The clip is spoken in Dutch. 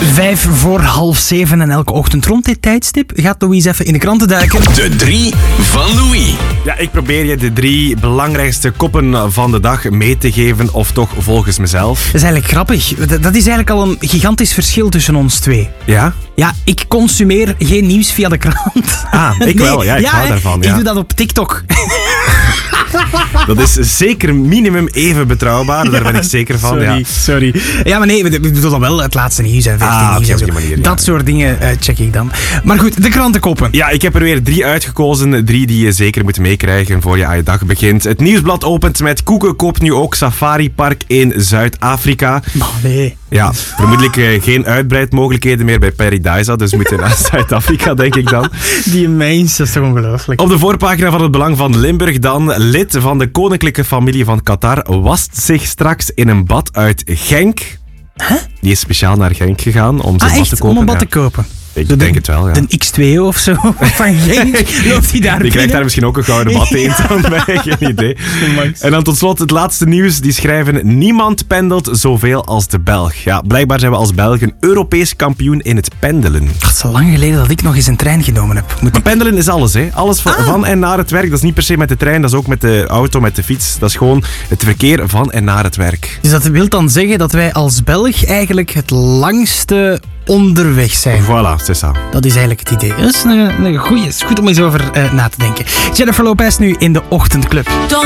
6:05 en elke ochtend rond dit tijdstip gaat Louise even in de kranten duiken. De 3 van Louis. Ja, ik probeer je de 3 belangrijkste koppen van de dag mee te geven, of toch volgens mezelf. Dat is eigenlijk grappig. Dat is eigenlijk al een gigantisch verschil tussen ons twee. Ja? Ja, ik consumeer geen nieuws via de krant. Ik wel. Ja, ik hou daarvan. Ik doe dat op TikTok. Dat is zeker minimum even betrouwbaar, daar ben ik zeker van. Sorry. Ja, maar nee, we doen dan wel het laatste nieuws en 15 nieuws en zo. op die manier, ja. Dat soort dingen check ik dan. Maar goed, de krantenkoppen. Ja, ik heb er weer 3 uitgekozen. 3 die je zeker moet meekrijgen voor je aan je dag begint. Het nieuwsblad opent met Koeken koopt nu ook safaripark in Zuid-Afrika. Oh, nee. Ja, vermoedelijk geen uitbreidmogelijkheden meer bij Paradise, dus moeten naar Zuid-Afrika, denk ik dan. Die mens, dat is toch ongelooflijk. Op de voorpagina van het Belang van Limburg dan. Lid van de koninklijke familie van Qatar wast zich straks in een bad uit Genk. Huh? Die is speciaal naar Genk gegaan om zijn bad te echt? kopen. Om een bad Ja. te kopen? Ik denk het wel, ja. De X2 of zo van Genk, loopt hij daar Die krijgt daar misschien ook een gouden bad in van mij, geen idee. En dan tot slot het laatste nieuws. Die schrijven: niemand pendelt zoveel als de Belg. Ja, blijkbaar zijn we als Belgen Europees kampioen in het pendelen. Het is al lang geleden dat ik nog eens een trein genomen heb. Maar pendelen is alles, hè. Alles van en naar het werk. Dat is niet per se met de trein, dat is ook met de auto, met de fiets. Dat is gewoon het verkeer van en naar het werk. Dus dat wil dan zeggen dat wij als Belg eigenlijk het langste onderweg zijn. Voilà, c'est ça. Dat is eigenlijk het idee. Dat is een goeie. Het is goed om eens over na te denken. Jennifer Lopez nu in de Ochtendclub.